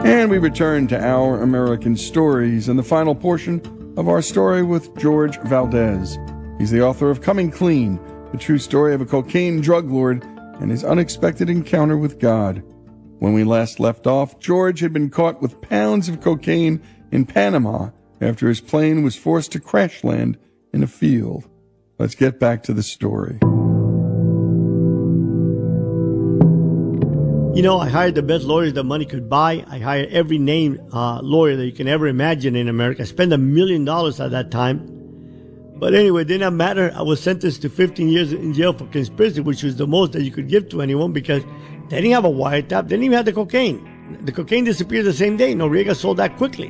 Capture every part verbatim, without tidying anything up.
And we return to Our American Stories and the final portion of our story with George Valdez. He's the author of Coming Clean, the true story of a cocaine drug lord and his unexpected encounter with God. When we last left off, George had been caught with pounds of cocaine in Panama after his plane was forced to crash land in a field. Let's get back to the story. You know, I hired the best lawyers that money could buy. I hired every named uh, lawyer that you can ever imagine in America. I spent a million dollars at that time. But anyway, it did not matter. I was sentenced to fifteen years in jail for conspiracy, which was the most that you could give to anyone because they didn't have a wiretap. They didn't even have the cocaine. The cocaine disappeared the same day. Noriega sold that quickly.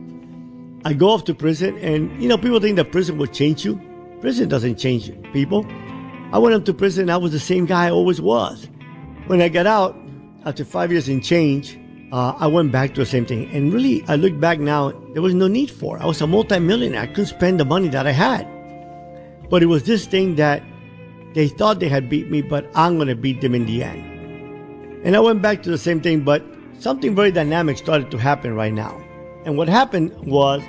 I go off to prison, and, you know, people think that prison will change you. Prison doesn't change people. I went up to prison, I was the same guy I always was. When I got out, after five years in change, uh, I went back to the same thing. And really, I look back now, there was no need for it. I was a multimillionaire. I couldn't spend the money that I had. But it was this thing that they thought they had beat me, but I'm going to beat them in the end. And I went back to the same thing, but something very dynamic started to happen right now. And what happened was,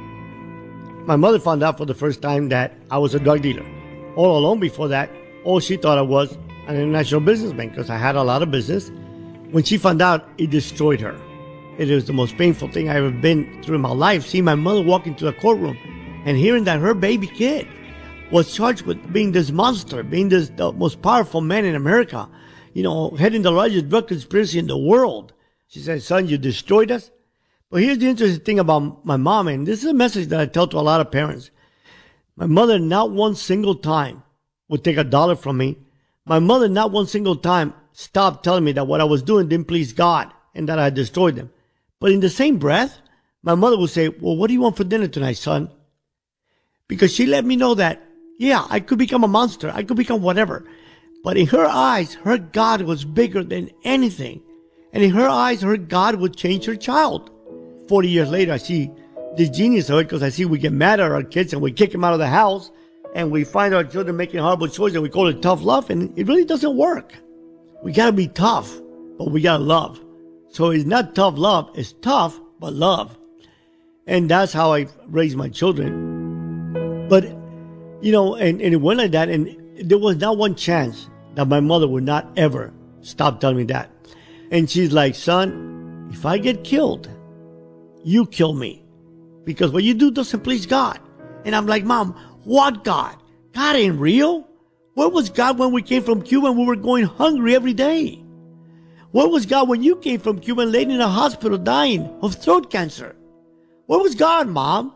my mother found out for the first time that I was a drug dealer. All along before that, all she thought I was an international businessman because I had a lot of business. When she found out, it destroyed her. It was the most painful thing I ever been through in my life. Seeing my mother walk into the courtroom and hearing that her baby kid was charged with being this monster, being this the most powerful man in America, you know, heading the largest drug conspiracy in the world. She said, son, you destroyed us. But here's the interesting thing about my mom, and this is a message that I tell to a lot of parents. My mother not one single time would take a dollar from me. My mother not one single time stopped telling me that what I was doing didn't please God and that I had destroyed them. But in the same breath, my mother would say, well, what do you want for dinner tonight, son? Because she let me know that, yeah, I could become a monster. I could become whatever. But in her eyes, her God was bigger than anything. And in her eyes, her God would change her child. Forty years later, I see the genius of it because I see we get mad at our kids and we kick them out of the house and we find our children making horrible choices and we call it tough love, and it really doesn't work. We gotta be tough, but we gotta love. So it's not tough love, it's tough, but love. And that's how I raised my children. But, you know, and, and it went like that, and there was not one chance that my mother would not ever stop telling me that. And she's like, son, if I get killed, you kill me. Because what you do doesn't please God. And I'm like, Mom, what God? God ain't real. Where was God when we came from Cuba and we were going hungry every day? Where was God when you came from Cuba and laid in a hospital dying of throat cancer? Where was God, Mom?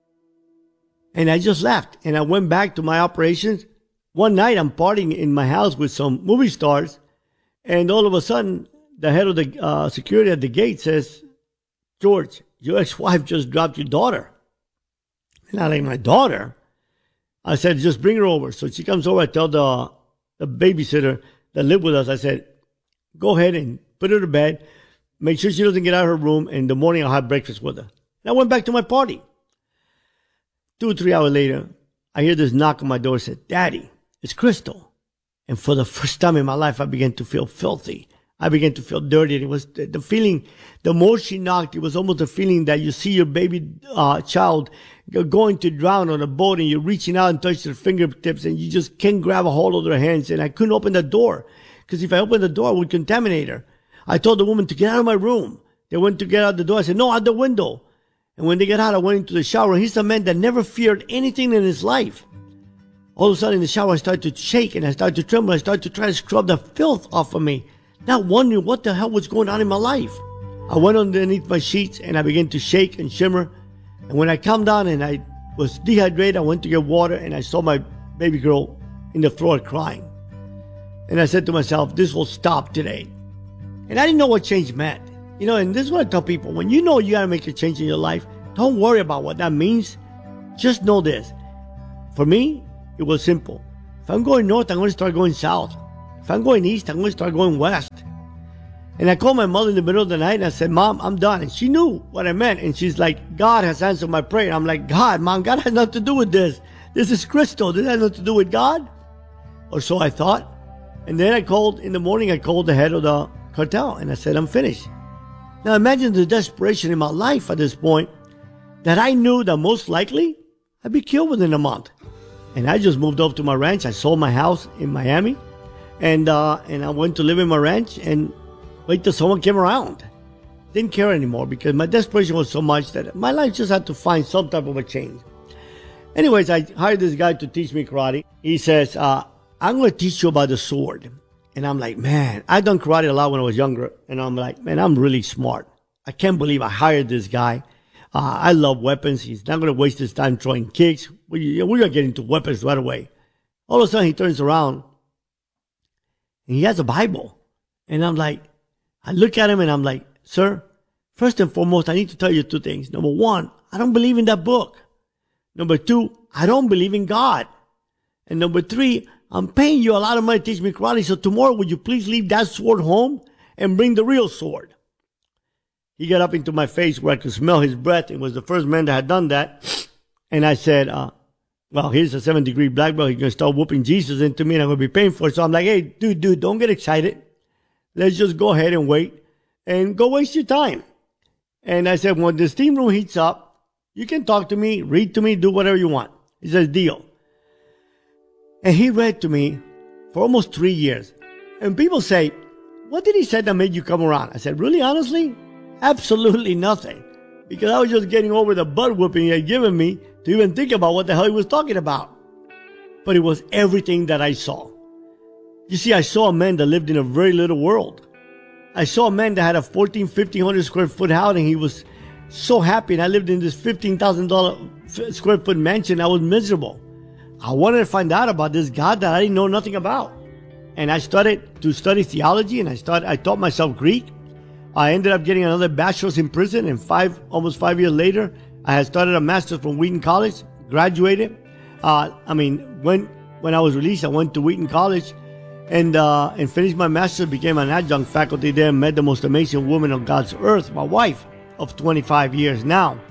And I just left. And I went back to my operations. One night I'm partying in my house with some movie stars. And all of a sudden, the head of the uh, security at the gate says, George, your ex-wife just dropped your daughter. And I'm like, my daughter? I said, just bring her over. So she comes over. I tell the, the babysitter that lived with us, I said, go ahead and put her to bed. Make sure she doesn't get out of her room. And in the morning, I'll have breakfast with her. And I went back to my party. Two or three hours later, I hear this knock on my door. I said, Daddy, it's Crystal. And for the first time in my life, I began to feel filthy. I began to feel dirty. And it was the, the feeling, the more she knocked, it was almost the feeling that you see your baby uh, child going to drown on a boat and you're reaching out and touch their fingertips and you just can't grab a hold of their hands. And I couldn't open the door because if I opened the door, I would contaminate her. I told the woman to get out of my room. They went to get out the door. I said, no, out the window. And when they got out, I went into the shower. He's a man that never feared anything in his life. All of a sudden in the shower, I started to shake and I started to tremble. I started to try to scrub the filth off of me, not wondering what the hell was going on in my life. I went underneath my sheets and I began to shake and shimmer. And when I calmed down and I was dehydrated, I went to get water and I saw my baby girl in the floor crying. And I said to myself, this will stop today. And I didn't know what change meant. You know, and this is what I tell people. When you know you got to make a change in your life, don't worry about what that means. Just know this. For me, it was simple. If I'm going north, I'm going to start going south. If I'm going east, I'm going to start going west. And I called my mother in the middle of the night and I said, Mom, I'm done. And she knew what I meant. And she's like, God has answered my prayer. And I'm like, God, Mom, God has nothing to do with this. This is Crystal. This has nothing to do with God. Or so I thought. And then I called, in the morning, I called the head of the cartel. And I said, I'm finished. Now imagine the desperation in my life at this point, that I knew that most likely I'd be killed within a month. And I just moved over to my ranch. I sold my house in Miami, and uh, and I went to live in my ranch and wait till someone came around. Didn't care anymore because my desperation was so much that my life just had to find some type of a change. Anyways, I hired this guy to teach me karate. He says, uh, I'm going to teach you about the sword. And I'm like, man, I've done karate a lot when I was younger. And I'm like, man, I'm really smart. I can't believe I hired this guy. Uh, I love weapons. He's not going to waste his time throwing kicks. We, we're going to get into weapons right away. All of a sudden, he turns around and he has a Bible. And I'm like, I look at him and I'm like, sir, first and foremost, I need to tell you two things. Number one, I don't believe in that book. Number two, I don't believe in God. And number three, I'm paying you a lot of money to teach me karate, so tomorrow would you please leave that sword home and bring the real sword? He got up into my face where I could smell his breath. It was the first man that had done that. And I said, uh, well, here's a seven degree black belt. He's going to start whooping Jesus into me and I'm going to be paying for it. So I'm like, hey, dude, dude, don't get excited. Let's just go ahead and wait and go waste your time. And I said, when the steam room heats up, you can talk to me, read to me, do whatever you want. He says, deal. And he read to me for almost three years. And people say, what did he say that made you come around? I said, really, honestly, absolutely nothing. Because I was just getting over the butt whooping he had given me to even think about what the hell he was talking about. But it was everything that I saw. You see, I saw a man that lived in a very little world. I saw a man that had a fourteen, fifteen hundred square foot house and he was so happy. And I lived in this fifteen thousand dollars square foot mansion. I was miserable. I wanted to find out about this God that I didn't know nothing about. And I started to study theology and I started, I taught myself Greek. I ended up getting another bachelor's in prison, and five, almost five years later, I had started a master's from Wheaton College, graduated. Uh, I mean, when, when I was released, I went to Wheaton College and, uh, and finished my master's, became an adjunct faculty there, and met the most amazing woman on God's earth, my wife of twenty-five years now.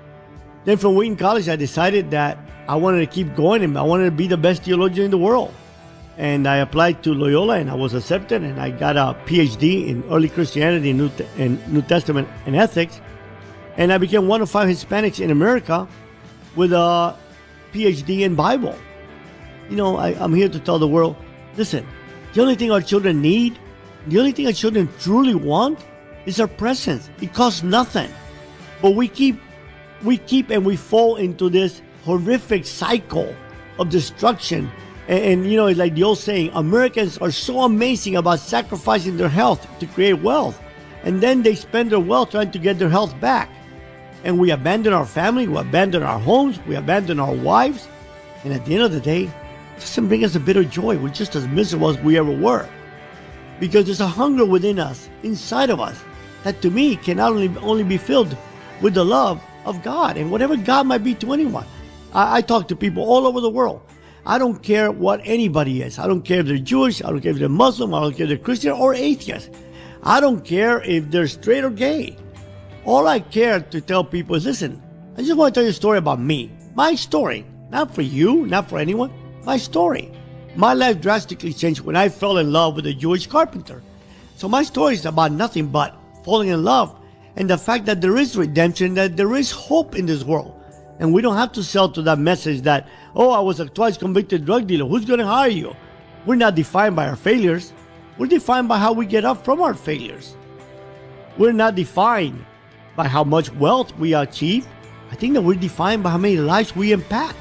Then from Wheaton College, I decided that I wanted to keep going and I wanted to be the best theologian in the world. And I applied to Loyola and I was accepted, and I got a P H D in early Christianity and New, and New Testament and ethics. And I became one of five Hispanics in America with a P H D in Bible. You know, I, I'm here to tell the world, listen, the only thing our children need, the only thing our children truly want is our presence. It costs nothing. But we keep, we keep and we fall into this horrific cycle of destruction. And, and you know, it's like the old saying, Americans are so amazing about sacrificing their health to create wealth. And then they spend their wealth trying to get their health back. And we abandon our family, we abandon our homes, we abandon our wives. And at the end of the day, it doesn't bring us a bit of joy. We're just as miserable as we ever were. Because there's a hunger within us, inside of us, that to me can not only, only be filled with the love of God and whatever God might be to anyone. I, I talk to people all over the world. I don't care what anybody is. I don't care if they're Jewish. I don't care if they're Muslim. I don't care if they're Christian or atheist. I don't care if they're straight or gay. All I care to tell people is, listen, I just want to tell you a story about me. My story. Not for you, not for anyone. My story. My life drastically changed when I fell in love with a Jewish carpenter. So my story is about nothing but falling in love and the fact that there is redemption, that there is hope in this world. And we don't have to sell to that message that, oh, I was a twice convicted drug dealer. Who's going to hire you? We're not defined by our failures. We're defined by how we get up from our failures. We're not defined by how much wealth we achieve. I think that we're defined by how many lives we impact.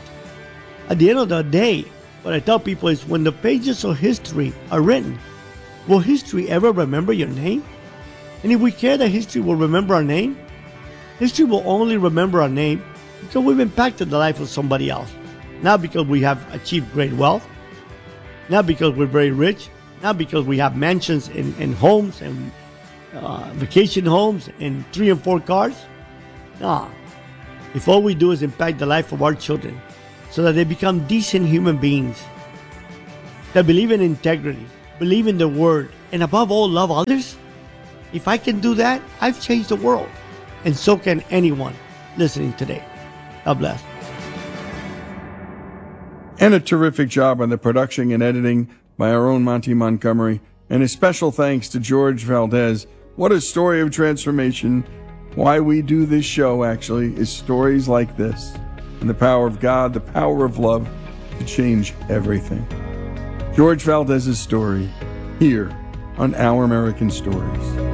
At the end of the day, what I tell people is, when the pages of history are written, will history ever remember your name? And if we care that history will remember our name, history will only remember our name because we've impacted the life of somebody else. Not because we have achieved great wealth, not because we're very rich, not because we have mansions and, and homes and uh, vacation homes and three and four cars. No. If all we do is impact the life of our children so that they become decent human beings that believe in integrity, believe in the word, and above all, love others, if I can do that, I've changed the world. And so can anyone listening today. God bless. And a terrific job on the production and editing by our own Monty Montgomery. And a special thanks to George Valdez What a story of transformation. Why we do this show, actually, is stories like this. And the power of God, the power of love to change everything. George Valdez's story, here on Our American Stories.